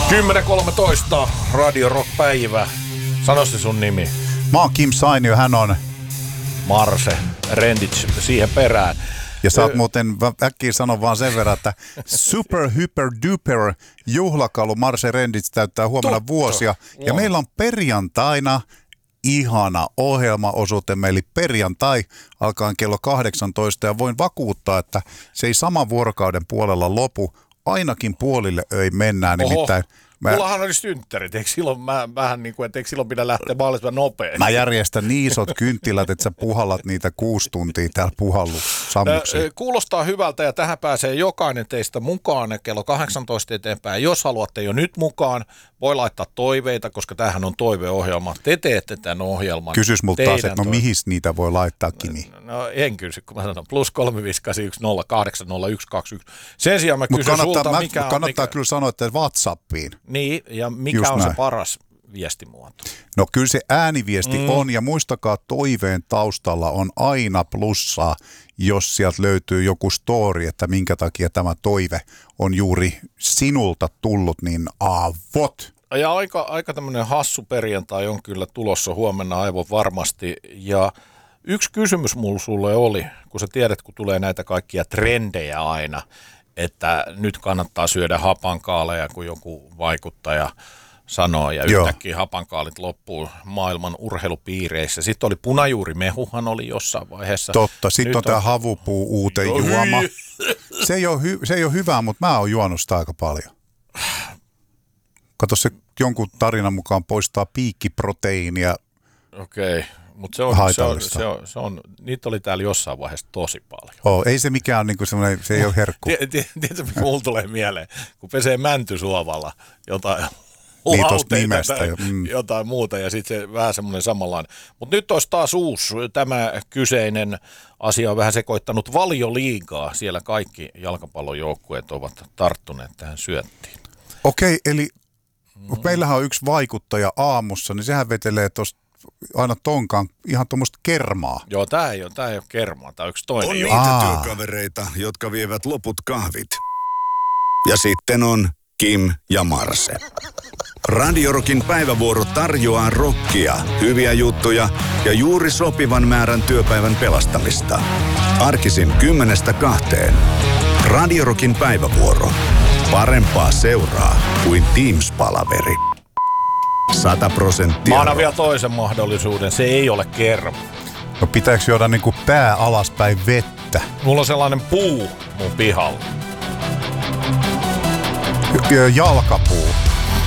10.13 Radio Rock-päivä. Sano se sun nimi. Mä oon Kim Sainio, hän on Marse Rendic siihen perään. Ja sä oot muuten äkkiä sanon vaan sen verran, että super hyper duper juhlakalu Marse Rendic täyttää huomenna vuosia. Ja meillä on perjantaina ihana ohjelmaosuutemme, eli perjantai alkaen kello 18. Ja voin vakuuttaa, että se ei saman vuorokauden puolella lopu. Ainakin puolille öi mennään, nimittäin. Mullahan oli synttärit, eikö silloin pidä lähteä mahdollisimman nopeasti? Mä järjestän niin isot kynttilät, että sä puhallat niitä 6 tuntia täällä puhallusammuksiin. Kuulostaa hyvältä ja tähän pääsee jokainen teistä mukaan kello 18 eteenpäin. Jos haluatte jo nyt mukaan, voi laittaa toiveita, koska tämähän on toiveohjelma. Te teette tämän ohjelman. Kysys multa taas, että mihin niitä voi laittaa, Kimi? No en kysy, kun mä sanon +358108021. Sen sijaan mä kysyn sulta, mikä on... Kannattaa kyllä sanoa, että WhatsAppiin. Niin, ja mikä on se paras viestimuoto? No kyllä se ääniviesti on, ja muistakaa, toiveen taustalla on aina plussaa, jos sieltä löytyy joku story, että minkä takia tämä toive on juuri sinulta tullut, niin avot. Ja aika tämmöinen hassu perjantai on kyllä tulossa huomenna aivan varmasti, ja yksi kysymys mulla sulle oli, kun sä tiedät, kun tulee näitä kaikkia trendejä aina, että nyt kannattaa syödä hapankaaleja, kun joku vaikuttaja sanoo, ja yhtäkkiä hapankaalit loppuu maailman urheilupiireissä. Sitten oli punajuurimehuhan oli jossain vaiheessa. Totta, sitten on tämä havupuu uuteen juoma. Se ei ole hyvä, mutta mä oon juonut sitä aika paljon. Kato, se jonkun tarinan mukaan poistaa piikkiproteiinia. Okei. Mutta se on, niitä oli täällä jossain vaiheessa tosi paljon. Ei se mikään niinku semmoinen, se ei ole herkku. Tiedätkö, mikä mulla tulee mieleen, kun pesee mäntysuovalla jotain jotain muuta ja sitten se vähän semmoinen samanlainen. Mutta nyt olisi taas uusi, tämä kyseinen asia on vähän sekoittanut Valioliigaa. Siellä kaikki jalkapallojoukkueet ovat tarttuneet tähän syöttiin. Okei, eli meillähän on yksi vaikuttaja aamussa, niin sehän vetelee tuosta aina tonkaan ihan tuommoista kermaa. Joo, tää ei ole kermaa, tää on yksi toinen. On niitä työkavereita, jotka vievät loput kahvit. Ja sitten on Kim ja Marse. Radio Rockin päivävuoro tarjoaa rockia, hyviä juttuja ja juuri sopivan määrän työpäivän pelastamista. Arkisin 10-2. Radio Rockin päivävuoro. Parempaa seuraa kuin Teams-palaveri. 100%. Mä annan vielä toisen mahdollisuuden. Se ei ole kerma. No pitääkö juoda niinku pää alaspäin vettä? Mulla on sellainen puu mun pihalla. Jalkapuu.